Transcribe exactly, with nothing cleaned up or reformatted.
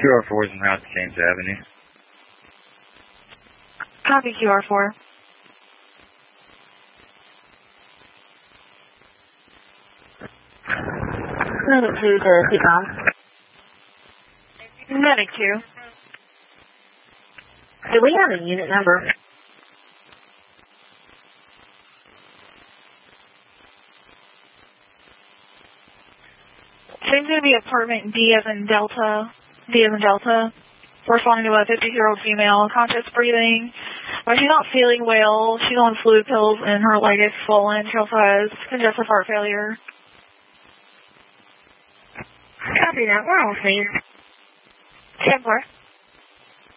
Q R four is en route to James Avenue. Copy Q R four. Medic two to T COM. Medic two. Do we have a unit number? Seems to be apartment D as in Delta. D as in Delta. Responding to a fifty-year-old female, conscious breathing. But she's not feeling well. She's on fluid pills and her leg is swollen. She also has congestive heart failure. Copy that. We're on, please. ten four.